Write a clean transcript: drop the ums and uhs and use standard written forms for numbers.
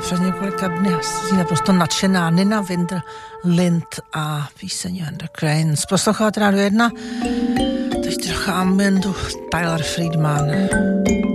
před několika dny asi naprosto nadšená Nina Winterlind a píseň Under Cranes. Posloucháte Rádio 1, teď trocha ambientu Tyler Friedman.